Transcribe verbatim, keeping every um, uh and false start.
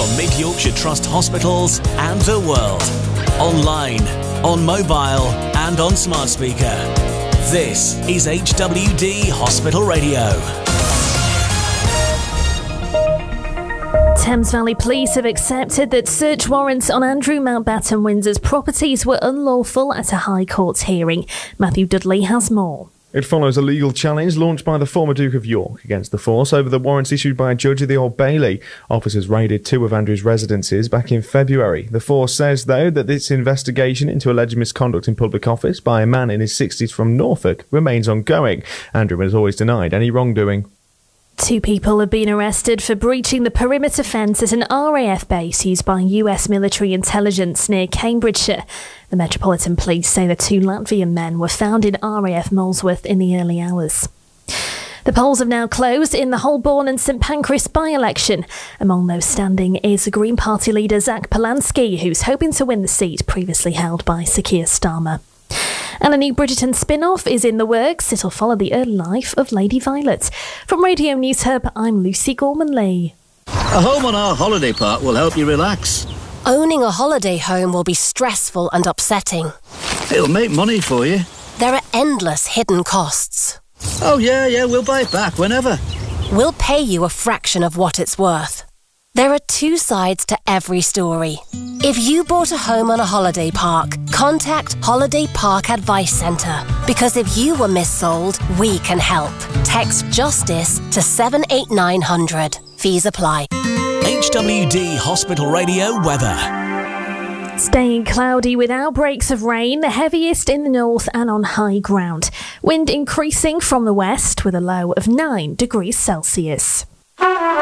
from Mid Yorkshire Trust hospitals and the world. Online, on mobile and on smart speaker. This is H W D Hospital Radio. Thames Valley Police have accepted that search warrants on Andrew Mountbatten Windsor's properties were unlawful at a High Court hearing. Matthew Dudley has more. It follows a legal challenge launched by the former Duke of York against the force over the warrants issued by a judge of the Old Bailey. Officers raided two of Andrew's residences back in February. The force says, though, that this investigation into alleged misconduct in public office by a man in his sixties from Norfolk remains ongoing. Andrew has always denied any wrongdoing. Two people have been arrested for breaching the perimeter fence at an R A F base used by U S military intelligence near Cambridgeshire. The Metropolitan Police say the two Latvian men were found in R A F Molesworth in the early hours. The polls have now closed in the Holborn and St Pancras by-election. Among those standing is Green Party leader Zach Polanski, who's hoping to win the seat previously held by Sir Keir Starmer. And a new Bridgerton spin-off is in the works. It'll follow the early life of Lady Violet. From Radio News Hub, I'm Lucy Gorman-Lee. A home on our holiday park will help you relax. Owning a holiday home will be stressful and upsetting. It'll make money for you. There are endless hidden costs. Oh yeah, yeah, we'll buy it back whenever. We'll pay you a fraction of what it's worth. There are two sides to every story. If you bought a home on a holiday park, contact Holiday Park Advice Centre. Because if you were missold, we can help. Text JUSTICE to seven eight nine hundred. Fees apply. H W D Hospital Radio weather. Staying cloudy with outbreaks of rain, the heaviest in the north and on high ground. Wind increasing from the west with a low of nine degrees Celsius.